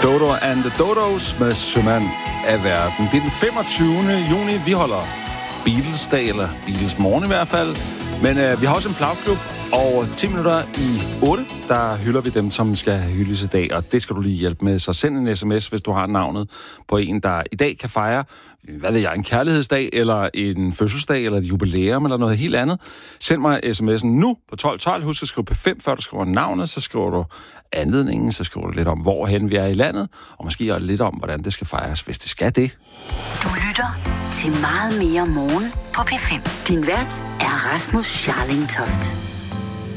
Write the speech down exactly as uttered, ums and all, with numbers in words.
Dodo and the Dodos med Sømand af verden. Det er den femogtyvende juni. Vi holder Beatles-dag, eller Beatles morgen i hvert fald. Men øh, vi har også en flagklub, og ti minutter i otte, der hylder vi dem, som skal hyldes i dag. Og det skal du lige hjælpe med. Så send en sms, hvis du har navnet på en, der i dag kan fejre, hvad ved jeg, en kærlighedsdag, eller en fødselsdag, eller et jubilæum, eller noget helt andet. Send mig sms'en nu på tolv tolv. Husk at skrive P fem, før du skriver navnet. Så skriver du anledningen, så skriver du lidt om, hvorhen vi er i landet, og måske også lidt om, hvordan det skal fejres, hvis det skal det. Du lytter til Meget mere morgen på P fem. Din vært er Rasmus Scharling Toft.